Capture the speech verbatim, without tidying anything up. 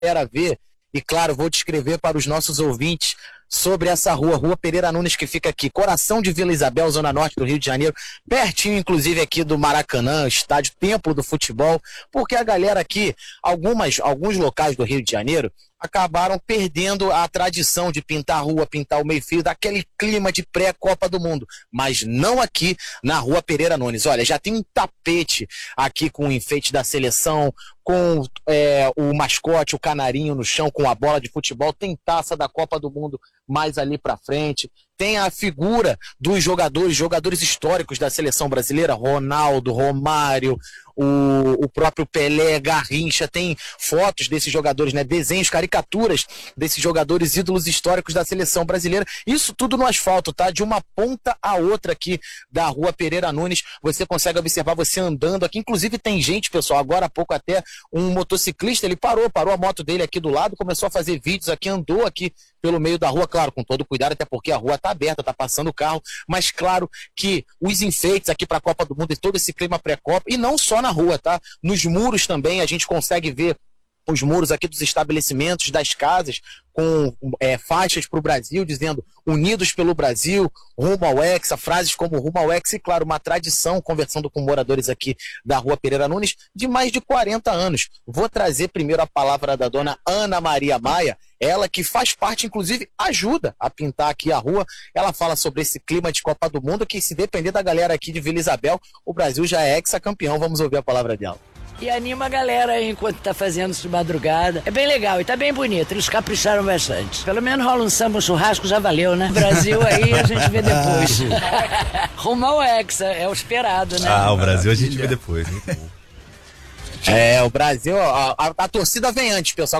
galera ver, e claro, vou descrever para os nossos ouvintes sobre essa rua, Rua Pereira Nunes, que fica aqui, coração de Vila Isabel, zona norte do Rio de Janeiro, pertinho inclusive aqui do Maracanã, estádio Templo do Futebol, porque a galera aqui, algumas, alguns locais do Rio de Janeiro, acabaram perdendo a tradição de pintar a rua, pintar o meio-fio, daquele clima de pré-Copa do Mundo, mas não aqui na Rua Pereira Nunes. Olha, já tem um tapete aqui com o enfeite da seleção, com é, o mascote, o canarinho no chão, com a bola de futebol, tem taça da Copa do Mundo mais ali pra frente, tem a figura dos jogadores, jogadores históricos da seleção brasileira, Ronaldo, Romário, o, o próprio Pelé, Garrincha, tem fotos desses jogadores, né, desenhos, caricaturas desses jogadores ídolos históricos da seleção brasileira, isso tudo no asfalto, tá? De uma ponta a outra aqui da Rua Pereira Nunes, você consegue observar você andando aqui, inclusive tem gente, pessoal, agora há pouco até um motociclista, ele parou, parou a moto dele aqui do lado, começou a fazer vídeos aqui, andou aqui pelo meio da rua, claro, com todo cuidado, até porque a rua tá aberta, tá passando o carro, mas claro que os enfeites aqui para a Copa do Mundo e todo esse clima pré-Copa, e não só na rua, tá? Nos muros também a gente consegue ver os muros aqui dos estabelecimentos, das casas, com é, faixas para o Brasil, dizendo unidos pelo Brasil, rumo ao Hexa, frases como rumo ao Hexa, e claro, uma tradição, conversando com moradores aqui da Rua Pereira Nunes, de mais de quarenta anos. Vou trazer primeiro a palavra da dona Ana Maria Maia, ela que faz parte, inclusive, ajuda a pintar aqui a rua. Ela fala sobre esse clima de Copa do Mundo, que se depender da galera aqui de Vila Isabel, o Brasil já é hexacampeão. Vamos ouvir a palavra dela. E anima a galera aí enquanto tá fazendo isso de madrugada. É bem legal e tá bem bonito, eles capricharam bastante. Pelo menos rola um samba, um churrasco, já valeu, né? Brasil aí a gente vê depois. Rumo ao Hexa, é o esperado, né? Ah, o Brasil a gente vê depois. Muito bom. É, o Brasil, a, a, a torcida vem antes, pessoal.